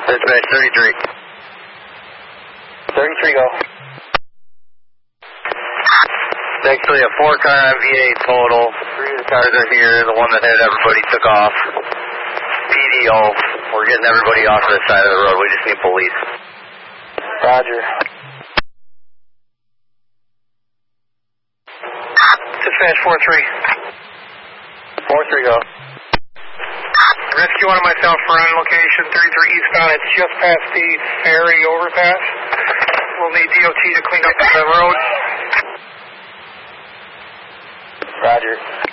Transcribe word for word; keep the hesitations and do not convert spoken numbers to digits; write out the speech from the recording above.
Dispatch thirty-three. thirty-three, go. Actually, a four-car M V A total. Three of the cars are here. The one that had everybody took off. P D O. We're getting everybody off to the side of the road. We just need police. Roger. Dispatch four three. four three, go. Rescue one of myself for on location thirty-three eastbound. It's just past the ferry overpass. We'll need D O T to clean up the road. Roger.